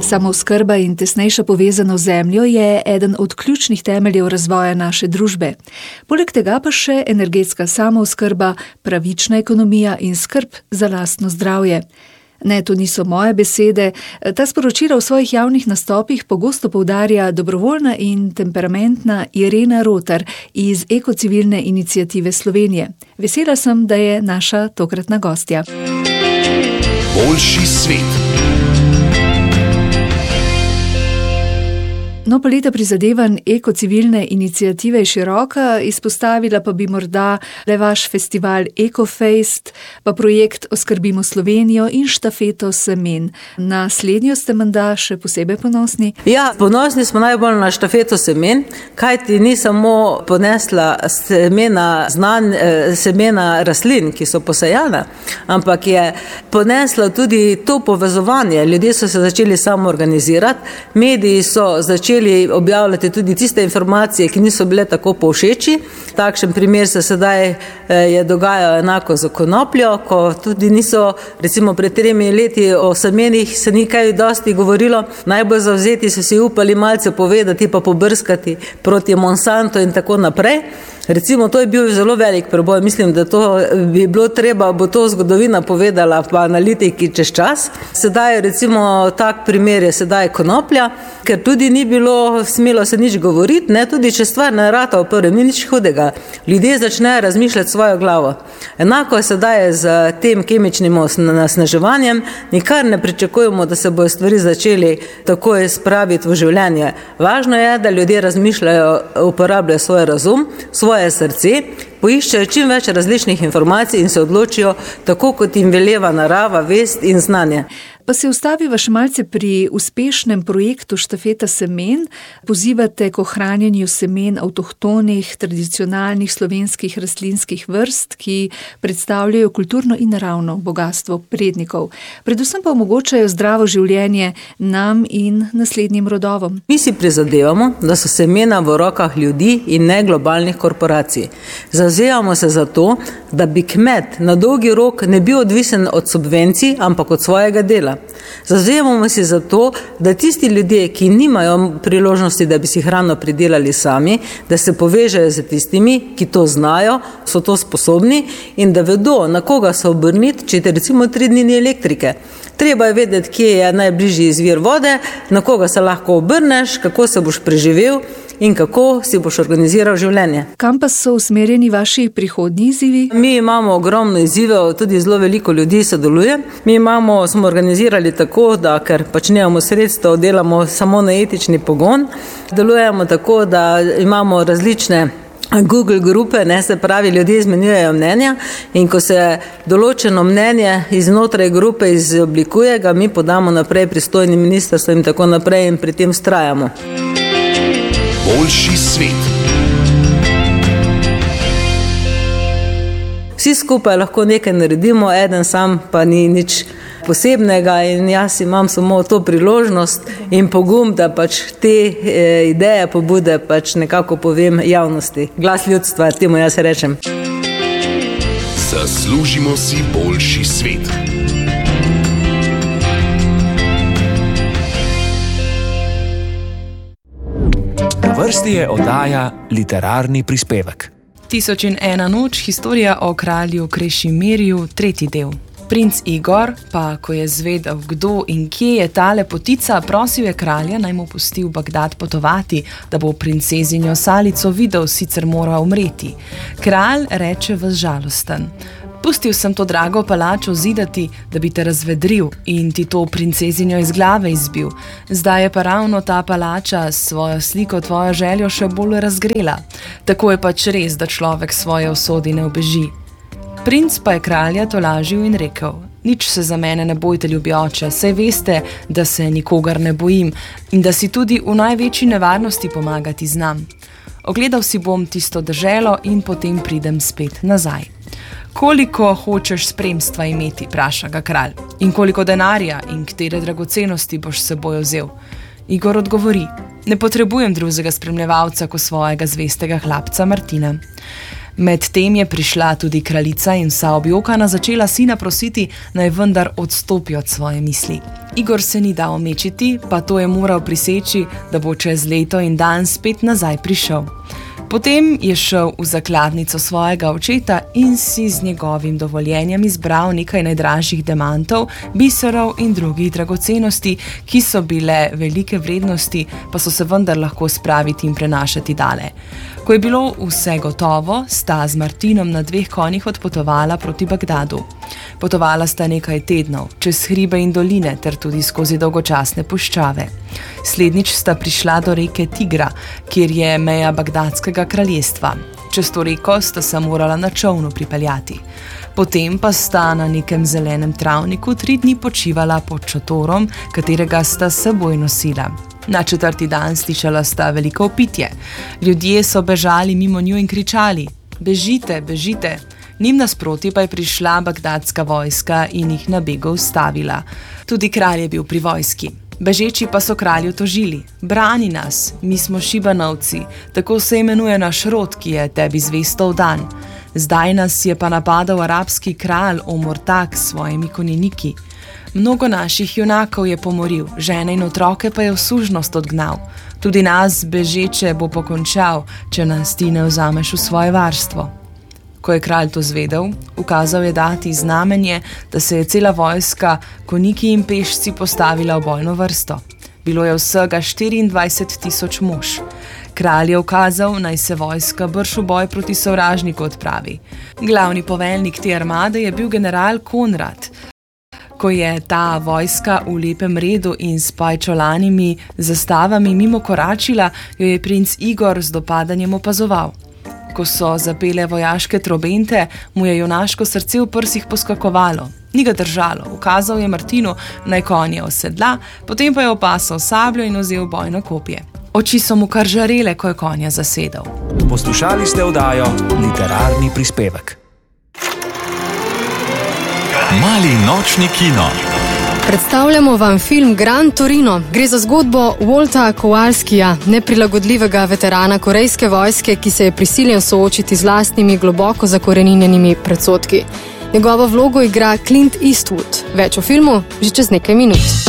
Samooskrba in tesnejša povezanost z zemljo je eden od ključnih temeljev razvoja naše družbe. Poleg tega pa še energetska samooskrba, pravična ekonomija in skrb za lastno zdravje. Ne, to niso moje besede. Ta sporočila v svojih javnih nastopih pogosto poudarja dobrovoljna in temperamentna Irena Rotar iz Ekocivilne iniciative Slovenije. Vesela sem, da je naša tokratna gostja. Boljši svet. No, paleta prizadevanj Ekocivilne iniciative je široka, izpostavila pa bi morda le vaš festival EcoFest, pa projekt Oskrbimo Slovenijo in štafeto semen. Na slednjo ste menda še posebej ponosni? Ja, ponosni smo najbolj na štafeto semen, kajti ni samo ponesla semena rastlin, ki so posejana, ampak je ponesla tudi to povezovanje. Ljudje so se začeli samoorganizirati, mediji so začeli objavljati tudi tiste informacije, ki niso bile tako povšeči. Takšen primer se sedaj je dogajal enako za konopljo, ko tudi niso, recimo pred 3 leti o semenih se ni kaj dosti govorilo. Najbolj zavzeti so si upali malce povedati pa pobrskati proti Monsanto in tako naprej. Recimo, to je bil zelo velik preboj. Mislim, da to bi bilo treba, bo to zgodovina povedala, pa analitiki čez čas. Sedaj, recimo, tak primer je sedaj konoplja, ker tudi ni bilo smelo se nič govoriti, ne, tudi če stvar ne rata v prvem, ni nič hudega. Ljudje začnejo razmišljati svojo glavo. Enako je sedaj z tem kemičnim nasneževanjem, nikar ne pričakujemo, da se bojo stvari začeli takoj spraviti v življenje. Važno je, da ljudje razmišljajo, uporabljajo svoj razum, svoje srce, poiščejo čim več različnih informacij in se odločijo tako, kot jim veleva narava, vest in znanje. Pa se ustaviva še malce pri uspešnem projektu Štafeta semen. Pozivate k ohranjanju semen avtohtonih, tradicionalnih slovenskih rastlinskih vrst, ki predstavljajo kulturno in naravno bogastvo prednikov. Predvsem pa omogočajo zdravo življenje nam in naslednjim rodovom. Mi si prizadevamo, da so semena v rokah ljudi in ne globalnih korporacij. Zavzemamo se za to, da bi kmet na dolgi rok ne bil odvisen od subvencij, ampak od svojega dela. Zavzemamo se za to, da tisti ljudje, ki nimajo priložnosti, da bi si hrano pridelali sami, da se povežejo z tistimi, ki to znajo, so to sposobni in da vedo, na koga se obrniti, če te recimo 3 dni ni elektrike. Treba je vedeti, kje je najbližji izvir vode, na koga se lahko obrneš, kako se boš preživel in kako si boš organiziral življenje. Kam pa so usmerjeni vaši prihodnji izzivi? Mi imamo ogromno izzivov, tudi zelo veliko ljudi sodeluje. Smo organizirali tako, da ker pač nimamo sredstev, delamo samo na etični pogon. Delujemo tako, da imamo različne Google grupe, se pravi, ljudje izmenjujejo mnenja in ko se določeno mnenje iznotraj grupe izoblikuje, ga mi podamo naprej pristojnim ministrstvom in tako naprej in pri tem vztrajamo. Boljši svet. Vsi skupaj lahko nekaj naredimo, eden sam pa ni nič posebnega in jaz imam samo to priložnost in pogum, da pač te ideje, pobude pač nekako povem javnosti. Glas ljudstva, temu jaz rečem. Zaslužimo si boljši svet. Na vrsti je oddaja Literarni prispevek. 1001 noč, historija o kralju Krešimirju, 3. del. Princ Igor pa, ko je zvedel, kdo in kje je ta lepotica, prosil je kralja, naj mu pusti v Bagdad potovati, da bo princezinjo Salico videl, sicer mora umreti. Kralj reče ves žalosten: pustil sem to drago palačo zidati, da bi te razvedril in ti to princezinjo iz glave izbil. Zdaj je pa ravno ta palača s svojo sliko tvojo željo še bolj razgrela. Tako je pač res, da človek svoje usodi ne ubeži. Princ pa je kralja tolažil in rekel: nič se za mene ne bojte, ljubi oče, saj veste, da se nikogar ne bojim in da si tudi v največji nevarnosti pomagati znam. Ogledal si bom tisto deželo in potem pridem spet nazaj. Koliko hočeš spremstva imeti, vpraša ga kralj, in koliko denarja in katere dragocenosti boš s seboj vzel? Igor odgovori: ne potrebujem drugega spremljevalca kot svojega zvestega hlapca Martina. Medtem je prišla tudi kraljica in vsa objokana začela sina prositi, naj vendar odstopi od svoje misli. Igor se ni dal omečiti, pa to je moral priseči, da bo čez leto in dan spet nazaj prišel. Potem je šel v zakladnico svojega očeta in si z njegovim dovoljenjem izbral nekaj najdražjih demantov, biserov in drugih dragocenosti, ki so bile velike vrednosti, pa so se vendar lahko spraviti in prenašati dale. Ko je bilo vse gotovo, sta z Martinom na 2 konjih odpotovala proti Bagdadu. Potovala sta nekaj tednov, čez hribe in doline ter tudi skozi dolgočasne puščave. Slednjič sta prišla do reke Tigra, kjer je meja Bagdadskega kraljestva. Čez to reko sta se morala na čolnu pripeljati. Potem pa sta na nekem zelenem travniku 3 dni počivala pod šotorom, katerega sta s seboj nosila. Na 4. dan slišala sta veliko vpitje. Ljudje so bežali mimo nju in kričali: "Bežite, bežite!" Njim nasproti pa je prišla bagdadska vojska in jih na begu ustavila. Tudi kralj je bil pri vojski. Bežeči pa so kralju tožili: "Brani nas, mi smo Šibanovci, tako se imenuje naš rod, ki je tebi zvesto vdan. Zdaj nas je pa napadal arabski kralj Omurtak s svojimi konjeniki. Mnogo naših junakov je pomoril, žene in otroke pa je v sužnost odgnal. Tudi nas, bežeče, bo pokončal, če nas ti ne vzameš v svoje varstvo." Ko je kralj to zvedel, ukazal je dati znamenje, da se je cela vojska, konjiki in pešci postavila v bojno vrsto. Bilo je vsega 24.000 mož. Kralj je ukazal, naj se vojska brž v boj proti sovražniku odpravi. Glavni poveljnik te armade je bil general Konrad. Ko je ta vojska v lepem redu in s pajčolanimi zastavami mimo koračila, jo je princ Igor z dopadanjem opazoval. Ko so zapele vojaške trobente, mu je junaško srce v prsih poskakovalo. Ni ga držalo, ukazal je Martinu, naj konje osedla, potem pa je opasal sabljo in vzel bojno kopje. Oči so mu kar žarele, ko je konja zasedel. Poslušali ste oddajo Literarni prispevek. Mali nočni kino. Predstavljamo vam film Gran Torino. Gre za zgodbo Walta Kowalskija, neprilagodljivega veterana korejske vojske, ki se je prisiljen soočiti z lastnimi globoko zakoreninjenimi predsodki. Njegovo vlogo igra Clint Eastwood. Več o filmu že čez nekaj minut.